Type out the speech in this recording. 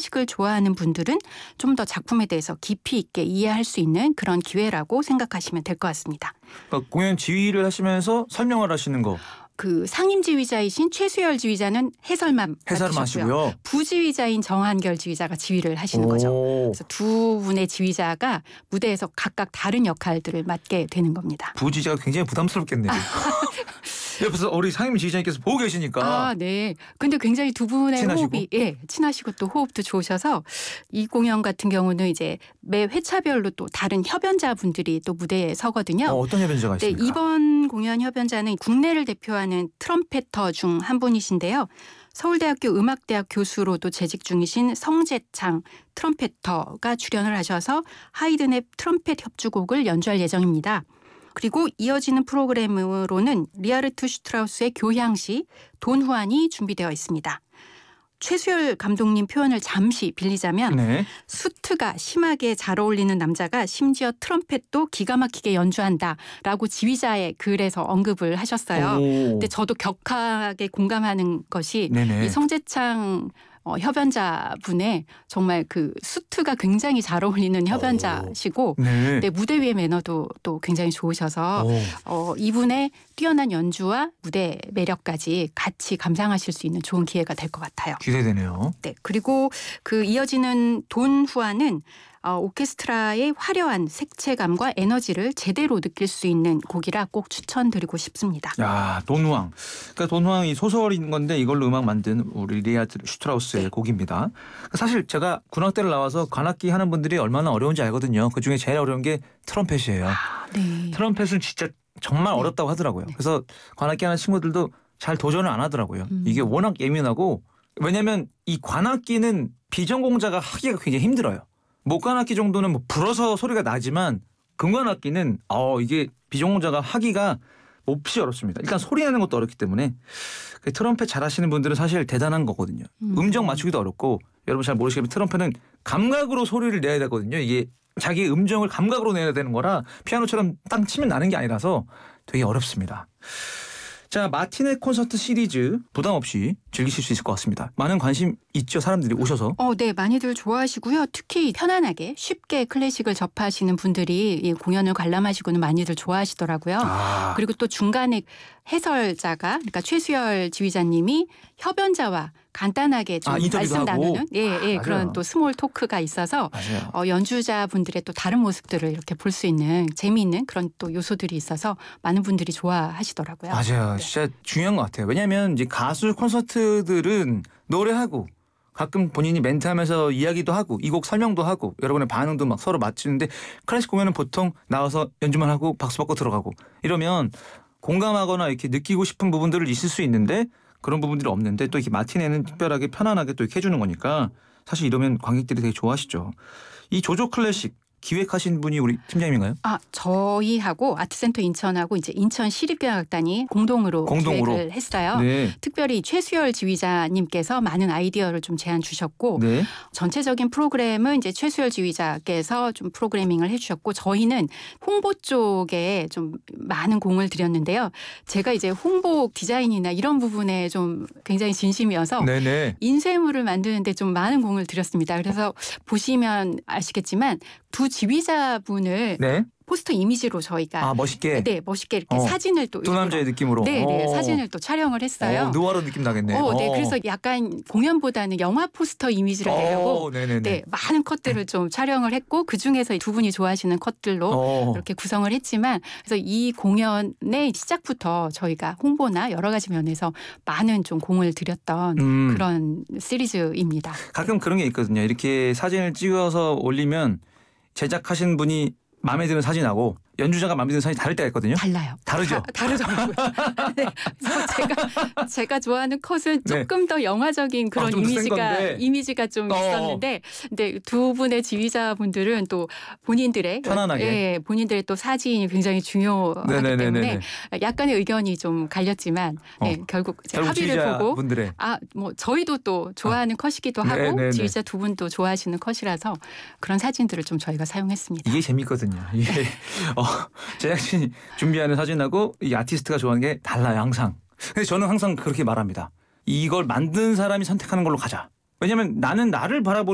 클래식을 좋아하는 분들은 좀 더 작품에 대해서 깊이 있게 이해할 수 있는 그런 기회라고 생각하시면 될 것 같습니다. 그러니까 공연 지휘를 하시면서 설명을 하시는 거. 그 상임 지휘자이신 최수열 지휘자는 해설만 맡으셨고요. 하시고요. 부지휘자인 정한결 지휘자가 지휘를 하시는 거죠. 그래서 두 분의 지휘자가 무대에서 각각 다른 역할들을 맡게 되는 겁니다. 부지휘자가 굉장히 부담스럽겠네요. 옆에서 우리 상임 지휘자님께서 보고 계시니까. 네. 근데 굉장히 두 분의 친하시고? 호흡이 친하시고 또 호흡도 좋으셔서 이 공연 같은 경우는 이제 매 회차별로 또 다른 협연자분들이 또 무대에 서거든요. 어떤 협연자가 네, 있습니까? 이번 공연 협연자는 국내를 대표하는 트럼펫터 중 한 분이신데요. 서울대학교 음악대학 교수로도 재직 중이신 성재창 트럼펫터가 출연을 하셔서 하이든의 트럼펫 협주곡을 연주할 예정입니다. 그리고 이어지는 프로그램으로는 리하르트 슈트라우스의 교향시 돈 후안이 준비되어 있습니다. 최수열 감독님 표현을 잠시 빌리자면 네. 수트가 심하게 잘 어울리는 남자가 심지어 트럼펫도 기가 막히게 연주한다라고 지휘자의 글에서 언급을 하셨어요. 근데 저도 격하게 공감하는 것이 네네. 이 성재창 협연자분의 정말 그 수트가 굉장히 잘 어울리는 협연자시고 네. 네, 무대 위의 매너도 또 굉장히 좋으셔서 이분의 뛰어난 연주와 무대 매력까지 같이 감상하실 수 있는 좋은 기회가 될 것 같아요. 기대되네요. 네, 그리고 그 이어지는 돈 후안은 오케스트라의 화려한 색채감과 에너지를 제대로 느낄 수 있는 곡이라 꼭 추천드리고 싶습니다. 야, 돈후왕. 그러니까 돈후왕이 소설인 건데 이걸로 음악 만든 우리 리하르트 슈트라우스의 곡입니다. 사실 제가 군악대를 나와서 관악기 하는 분들이 얼마나 어려운지 알거든요. 그중에 제일 어려운 게 트럼펫이에요. 네. 트럼펫은 진짜 정말 어렵다고 하더라고요. 그래서 관악기 하는 친구들도 잘 도전을 안 하더라고요. 이게 워낙 예민하고 왜냐하면 이 관악기는 비전공자가 하기가 굉장히 힘들어요. 목관악기 정도는 뭐 불어서 소리가 나지만 금관악기는 이게 비전공자가 하기가 몹시 어렵습니다. 일단 소리 내는 것도 어렵기 때문에 트럼펫 잘하시는 분들은 사실 대단한 거거든요. 음정 맞추기도 어렵고 여러분 잘 모르시겠지만 트럼펫은 감각으로 소리를 내야 되거든요. 이게 자기 음정을 감각으로 내야 되는 거라 피아노처럼 땅 치면 나는 게 아니라서 되게 어렵습니다. 자, 마티네 콘서트 시리즈 부담 없이 즐기실 수 있을 것 같습니다. 많은 관심 있죠, 사람들이 오셔서. 네, 많이들 좋아하시고요. 특히 편안하게 쉽게 클래식을 접하시는 분들이 이 공연을 관람하시고는 많이들 좋아하시더라고요. 그리고 또 중간에 해설자가 그러니까 최수열 지휘자님이 협연자와 간단하게 좀 말씀 나누는 그런 또 스몰 토크가 있어서 연주자분들의 또 다른 모습들을 이렇게 볼 수 있는 재미있는 그런 또 요소들이 있어서 많은 분들이 좋아하시더라고요. 맞아요. 진짜 중요한 것 같아요. 왜냐하면 이제 가수 콘서트들은 노래하고 가끔 본인이 멘트하면서 이야기도 하고 이 곡 설명도 하고 여러분의 반응도 막 서로 맞추는데 클래식 공연은 보통 나와서 연주만 하고 박수 받고 들어가고 이러면 공감하거나 이렇게 느끼고 싶은 부분들을 있을 수 있는데 그런 부분들이 없는데 또 이렇게 마티네는 특별하게 편안하게 또 이렇게 해주는 거니까 사실 이러면 관객들이 되게 좋아하시죠. 이 조조 클래식 기획하신 분이 우리 팀장님인가요? 저희하고 아트센터 인천하고 이제 인천 시립교향악단이 공동으로 기획을 했어요. 네. 특별히 최수열 지휘자님께서 많은 아이디어를 좀 제안 주셨고 네. 전체적인 프로그램은 이제 최수열 지휘자께서 좀 프로그래밍을 해주셨고 저희는 홍보 쪽에 좀 많은 공을 들였는데요. 제가 이제 홍보 디자인이나 이런 부분에 좀 굉장히 진심이어서 네네. 인쇄물을 만드는데 좀 많은 공을 들였습니다. 그래서 보시면 아시겠지만 두 지휘자분을 포스터 이미지로 저희가 멋있게 멋있게 이렇게 사진을 또 두 남자의 느낌으로 사진을 또 촬영을 했어요. 느와르 느낌 나겠네요. 네, 그래서 약간 공연보다는 영화 포스터 이미지를 내려고 많은 컷들을 좀 촬영을 했고 그 중에서 두 분이 좋아하시는 컷들로 이렇게 구성을 했지만 그래서 이 공연의 시작부터 저희가 홍보나 여러 가지 면에서 많은 좀 공을 들였던 그런 시리즈입니다. 가끔 그런 게 있거든요. 이렇게 사진을 찍어서 올리면 제작하신 분이 마음에 드는 사진하고 연주자가 마음에 드는 사진이 다를 때가 있거든요. 달라요. 다르죠? 다르더라고요. 네. 그래서 제가 좋아하는 컷은 조금 더 영화적인 그런 이미지가 좀 있었는데 근데 두 분의 지휘자분들은 또 본인들의 편안하게 본인들의 또 사진이 굉장히 중요하기 때문에 약간의 의견이 좀 갈렸지만 결국 합의를 보고 저희도 또 좋아하는 컷이기도 하고 지휘자 두 분도 좋아하시는 컷이라서 그런 사진들을 좀 저희가 사용했습니다. 이게 재밌거든요. 이게 제작진이 준비하는 사진하고 이 아티스트가 좋아하는 게 달라요, 항상. 근데 저는 항상 그렇게 말합니다. 이걸 만든 사람이 선택하는 걸로 가자. 왜냐하면 나는 나를 바라보는